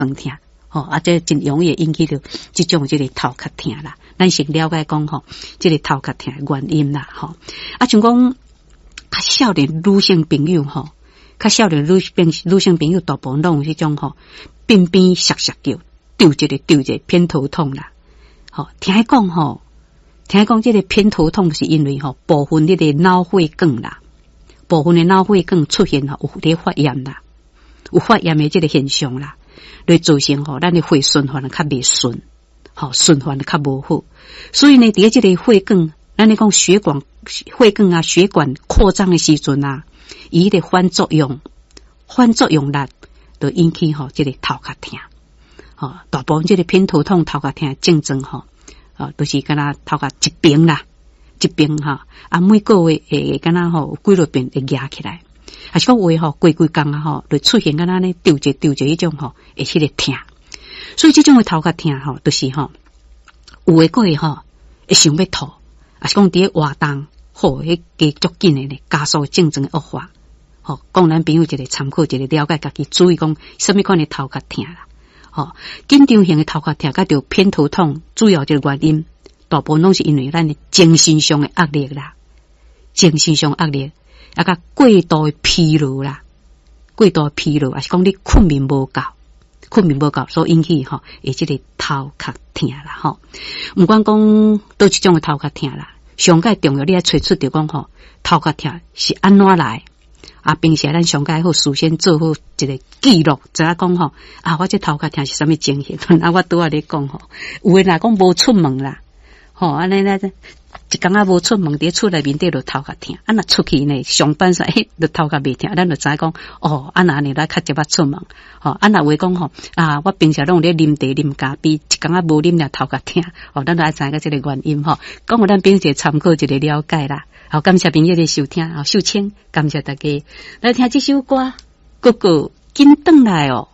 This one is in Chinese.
酸痛。这真容易引起到这种这个头壳痛啦。咱先了解讲这个头壳痛的原因啦，像讲少年女性朋友少年女性朋友大部分拢有这种边边涩涩叫，丢一个偏头痛啦。听讲这个偏头痛是因为部分这个脑血管啦，部分的脑血管出现有在发炎啦，有发炎的这个现象啦。来造成咱的血循环较袂顺，循环较无好，所以呢，伫这个血管，咱咧讲血管啊，血管扩张的时阵啊，伊的反作用力，就引起这个头壳痛，大部分这个偏头痛、头壳痛的症状都是敢若头壳一边啦，每个月会敢若有几落遍会压起来。还是讲话规工就出现敢若呢丢一迄种会起个痛，所以这种的头壳痛就是有诶个会想要吐，还是讲伫咧活动迄加足紧的呢加速症状的恶化。讲咱朋友一个参考，一个了解家己，注意讲什么款的头壳痛啦。紧张型的头壳痛，甲着偏头痛，主要这个原因，大部分拢是因为咱的精神上的压力啦，啊，甲过度的疲劳啦，还是讲你困眠无够，所引起会这个头壳痛啦毋管讲倒一种的头壳痛啦，上界重要你要找出着讲头壳痛是安怎来，并且咱上界好事先做好一个记录，知影讲我这头壳痛是啥物情形，我拄仔咧讲有诶若讲无出门啦，安尼咧。一工仔无出门，伫厝内面底就头壳痛。若出去呢，上班时就头壳袂痛，咱就知讲安尼来较少出门。若话讲我平常拢有咧啉茶啉咖啡，一工仔无啉了头壳痛。咱就爱知影个这个原因讲互咱朋友一个参考，一个了解啦。感谢朋友的收听，秀清，感谢大家来听这首歌，哥哥紧转来哦。